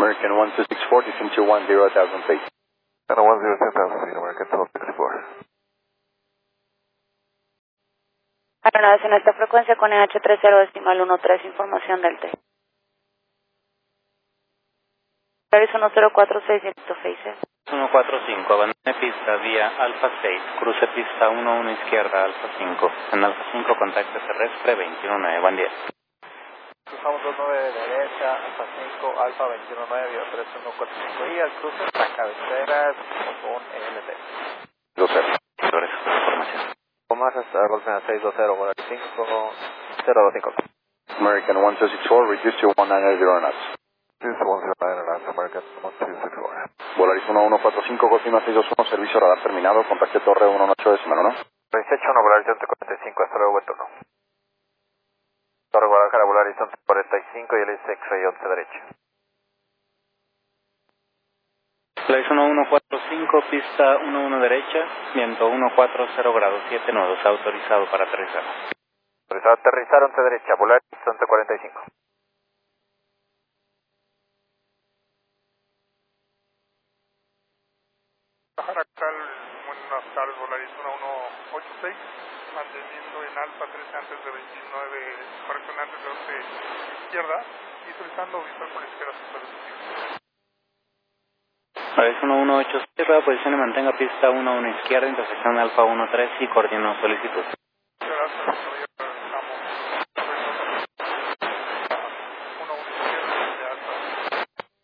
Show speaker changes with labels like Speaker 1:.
Speaker 1: American 1264, descend to 10,000 feet.
Speaker 2: 10,000 feet, American 1264.
Speaker 3: Aeronaves en esta frecuencia con EH30 decimal 13, información del T. Paris 1046, directo Faces.
Speaker 4: 145, abandone pista vía Alfa 6, cruce pista 11 izquierda, Alfa 5. En Alfa 5, contacto terrestre 219, buen día.
Speaker 2: Cruzamos 29 derecha, Alfa 5, Alfa 219, 3145 y al cruce la cabecera con ELT.
Speaker 1: 20.
Speaker 4: Sobre esa información.
Speaker 2: Más hasta Golfena 620, volar 5025.
Speaker 1: American 1264, reduce to 190 knots.
Speaker 2: 109 knots, American 1264.
Speaker 1: Volaris 1145, Golfina 621, servicio radar terminado, contacte torre 118 decimal 1.
Speaker 2: 18, volar horizonte 45, hasta luego, buen turno. Torre Guadalajara, volar horizonte 45 y el X-ray 11 derecha.
Speaker 4: Volaris 1145, pista 11 derecha, viento 140 grados 7 nudos, autorizado para aterrizar.
Speaker 2: Autorizado a aterrizar 11 derecha, volar horizonte 45.
Speaker 5: Jaracal, buenas tardes, Volaris 1186, manteniendo en Alfa 13 antes de 29, corrección antes de 11 izquierda y solicitando visual por izquierda super.
Speaker 4: Volaris 1186, posición y mantenga pista 11 izquierda, intersección Alfa 13 y coordinó solicitud.